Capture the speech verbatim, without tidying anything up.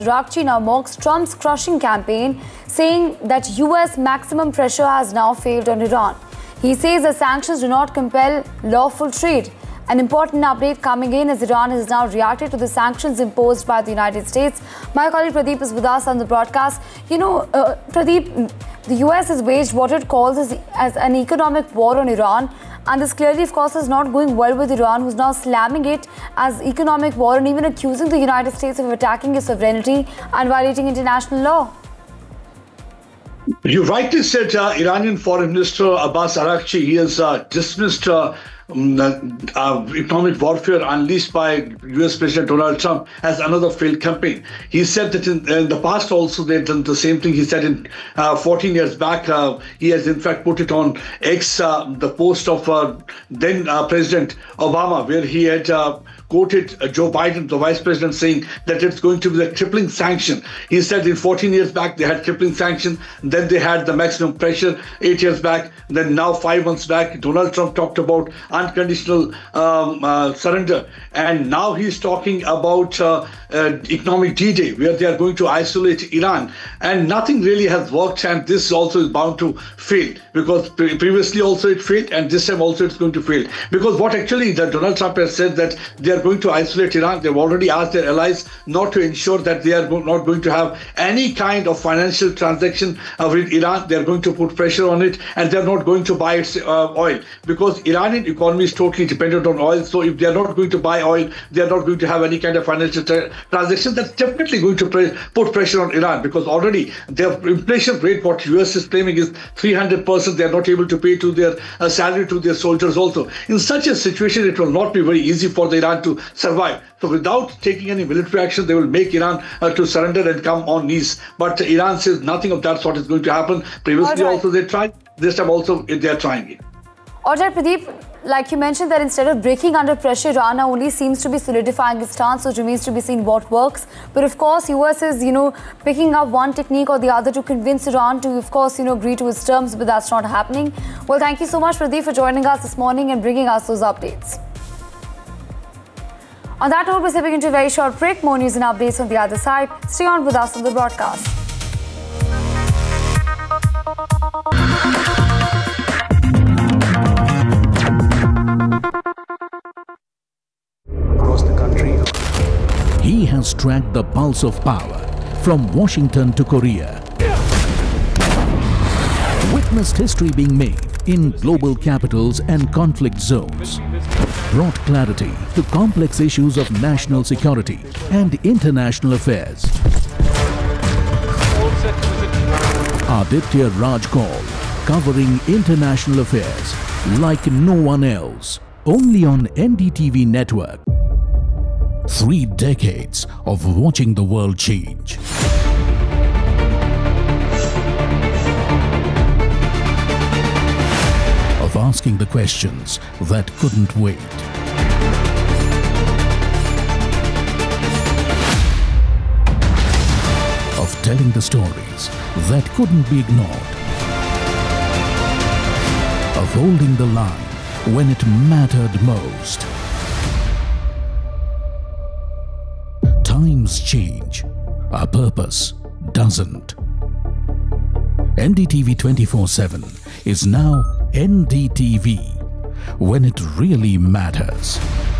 Arakchi now mocks Trump's crushing campaign, saying that U S maximum pressure has now failed on Iran. He says the sanctions do not compel lawful trade. An important update coming in as Iran has now reacted to the sanctions imposed by the United States. My colleague Pradeep is with us on the broadcast. You know, uh, Pradeep, the U S has waged what it calls as, as an economic war on Iran. And this clearly, of course, is not going well with Iran, who's now slamming it as economic war and even accusing the United States of attacking its sovereignty and violating international law. You rightly said uh, Iranian Foreign Minister Abbas Arakchi, he has uh, dismissed uh, um, uh, economic warfare unleashed by U S President Donald Trump as another failed campaign. He said that in, in the past also they've done the same thing. He said in uh, fourteen years back, uh, he has in fact put it on X, uh, the post of uh, then uh, President Obama, where he had uh, quoted uh, Joe Biden, the vice president, saying that it's going to be the crippling sanction. He said in fourteen years back, they had crippling sanction. Then they had the maximum pressure eight years back. Then now five months back, Donald Trump talked about unconditional um, uh, surrender. And now he's talking about uh, uh, economic D-Day, where they are going to isolate Iran. And nothing really has worked. And this also is bound to fail, because pre previously also it failed. And this time also it's going to fail. Because what actually that Donald Trump has said that they are going to isolate Iran. They've already asked their allies not to ensure that they are not going to have any kind of financial transaction uh, with Iran. They're going to put pressure on it, and they're not going to buy its uh, oil, because Iranian economy is totally dependent on oil. So if they're not going to buy oil, they're not going to have any kind of financial tra transaction. That's definitely going to pre put pressure on Iran, because already their inflation rate, what U S is claiming, is three hundred percent. They're not able to pay to their uh, salary to their soldiers also. In such a situation, it will not be very easy for the Iran to survive. So without taking any military action, they will make Iran uh, to surrender and come on knees. But uh, Iran says nothing of that sort is going to happen. Previously right. also they tried. This time also they are trying it. All right, Pradeep, like you mentioned that instead of breaking under pressure, Iran only seems to be solidifying its stance, so it remains to be seen what works. But of course, U S is, you know, picking up one technique or the other to convince Iran to, of course, you know, agree to its terms, but that's not happening. Well, thank you so much, Pradeep, for joining us this morning and bringing us those updates. On that note, we're stepping into a very short break. More news and updates on the other side. Stay on with us on the broadcast. Across the country. He has tracked the pulse of power from Washington to Korea. Witnessed history being made in global capitals and conflict zones. Brought clarity to complex issues of national security and international affairs. Aditya Raj Kaul, covering international affairs like no one else, only on N D T V network. Three decades of watching the world change. Of asking the questions that couldn't wait. Of telling the stories that couldn't be ignored. Of holding the line when it mattered most. Times change, our purpose doesn't. N D T V twenty-four seven is now N D T V, when it really matters.